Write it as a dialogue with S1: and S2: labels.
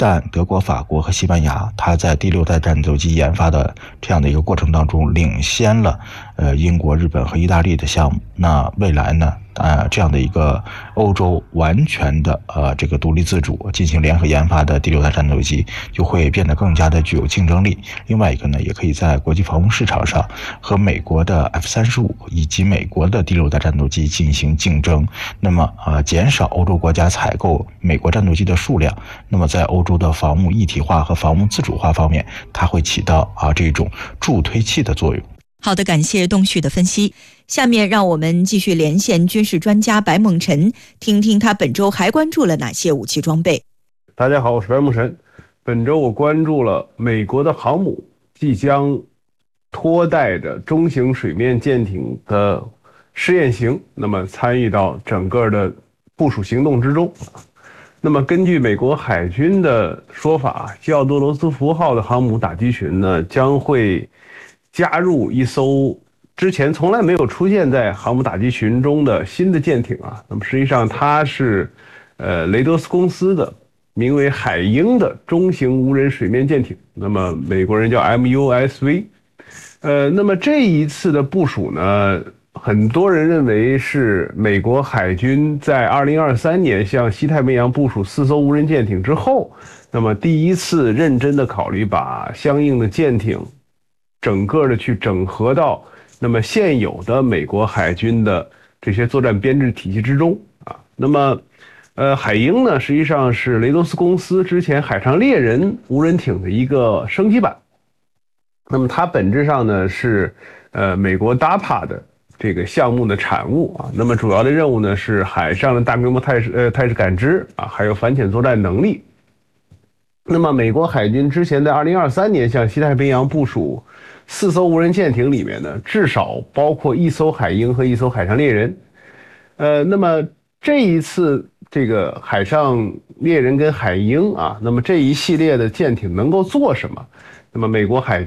S1: 旦德国、法国和西班牙它在第6代战斗机研发的这样的一个过程当中领先了英国、日本和意大利的项目，那未来呢这样的一个欧洲完全的这个独立自主进行联合研发的第6代战斗机就会变得更加的具有竞争力。另外一个呢，也可以在国际防务市场上和美国的 F-35以及美国的第6代战斗机进行竞争，那么减少欧洲国家采购美国战斗机的数量，那么在欧洲的防务一体化和防务自主化方面，它会起到这种助推器的作用。
S2: 好的，感谢东旭的分析。下面让我们继续连线军事专家白梦辰，听听他本周还关注了哪些武器装备。
S3: 大家好，我是白梦辰。本周我关注了美国的航母即将拖带着中型水面舰艇的试验型，那么参与到整个的部署行动之中。那么根据美国海军的说法，西奥多罗斯福号的航母打击群呢，将会加入一艘之前从来没有出现在航母打击群中的新的舰艇啊。那么实际上它是雷德斯公司的名为海鹰的中型无人水面舰艇，那么美国人叫 MUSV。那么这一次的部署呢，很多人认为是美国海军在2023年向西太平洋部署4艘无人舰艇之后，那么第一次认真的考虑把相应的舰艇整个的去整合到那么现有的美国海军的这些作战编制体系之中啊。那么海鹰呢，实际上是雷德斯公司之前海上猎人无人艇的一个升级版。那么它本质上呢是美国 DARPA 的这个项目的产物啊。那么主要的任务呢是海上的大规模态势感知啊，还有反潜作战能力。那么美国海军之前在2023年向西太平洋部署4艘无人舰艇里面呢，至少包括1艘海鹰和1艘海上猎人。那么这一次这个海上猎人跟海鹰啊，那么这一系列的舰艇能够做什么？那么美国海军